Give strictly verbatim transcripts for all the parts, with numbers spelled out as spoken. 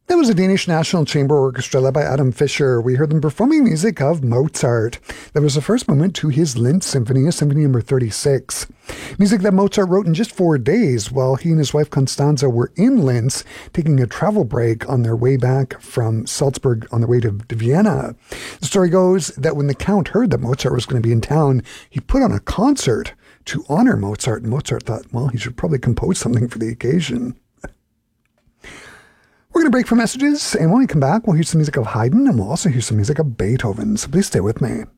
That was a Danish National Chamber Orchestra led by Adam Fischer. We heard them performing music of Mozart. That was the first movement to his Linz Symphony, Symphony number thirty-six. Music that Mozart wrote in just four days while he and his wife Constanza were in Linz, taking a travel break on their way back from Salzburg on their way to, to Vienna. The story goes that when the Count heard that Mozart was going to be in town, he put on a concert to honor Mozart, and Mozart thought, well, he should probably compose something for the occasion. We're going to break for messages, and when we come back, we'll hear some music of Haydn, and we'll also hear some music of Beethoven, so please stay with me.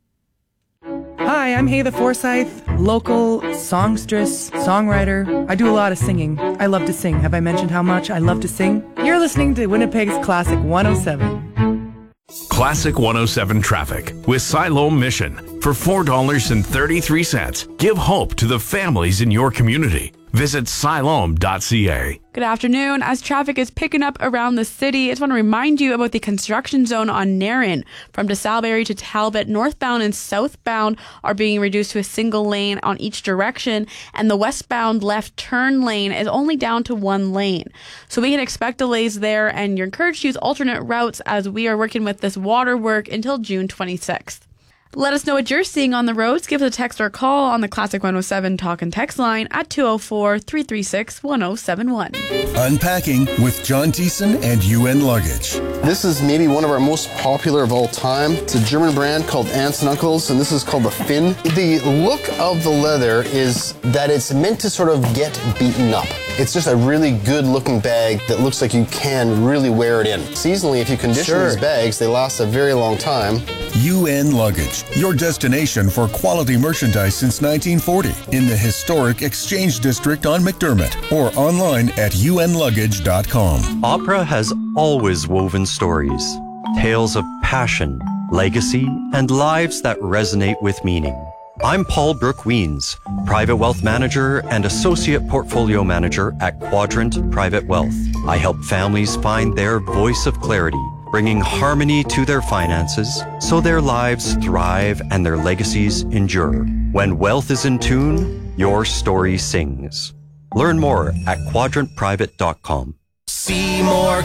Hi, I'm Heather Forsyth, local songstress, songwriter. I do a lot of singing. I love to sing. Have I mentioned how much I love to sing? You're listening to Winnipeg's Classic one oh seven. Classic one oh seven Traffic with Siloam Mission. For four dollars and thirty-three cents, give hope to the families in your community. Visit siloam dot c a. Good afternoon. As traffic is picking up around the city, I just want to remind you about the construction zone on Nairn. From DeSalbury to Talbot, northbound and southbound are being reduced to a single lane on each direction, and the westbound left turn lane is only down to one lane. So we can expect delays there, and you're encouraged to use alternate routes as we are working with this water work until June twenty-sixth. Let us know what you're seeing on the roads. Give us a text or call on the Classic one oh seven Talk and Text line at two oh four, three three six, one oh seven one. Unpacking with John Thiessen and U N Luggage. This is maybe one of our most popular of all time. It's a German brand called Aunts and Uncles, and this is called the Finn. The look of the leather is that it's meant to sort of get beaten up. It's just a really good looking bag that looks like you can really wear it in. Seasonally, if you condition sure. these bags, they last a very long time. U N Luggage, your destination for quality merchandise since nineteen forty in the historic Exchange District on McDermott or online at u n luggage dot com. Opera has always woven stories, tales of passion, legacy, and lives that resonate with meaning. I'm Paul Brooke-Weens, Private Wealth Manager and Associate Portfolio Manager at Quadrant Private Wealth. I help families find their voice of clarity, bringing harmony to their finances so their lives thrive and their legacies endure. When wealth is in tune, your story sings. Learn more at quadrant private dot com. Seymour,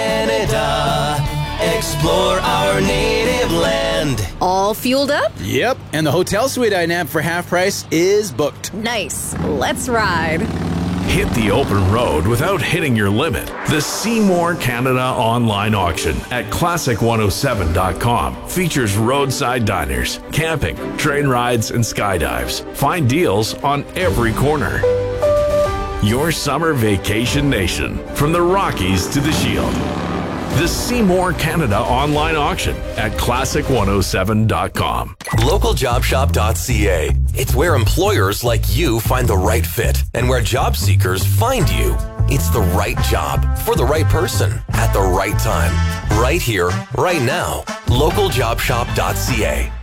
Canada. Explore our native land. All fueled up? Yep, and the hotel suite I nabbed for half price is booked. Nice. Let's ride. Hit the open road without hitting your limit. The Seymour Canada online auction at classic one oh seven dot com features roadside diners, camping, train rides, and skydives. Find deals on every corner. Your summer vacation nation, from the Rockies to the Shield. The Seymour Canada online auction at classic one oh seven dot com. local job shop dot c a. It's where employers like you find the right fit and where job seekers find you. It's the right job for the right person at the right time. Right here, right now. local job shop dot c a.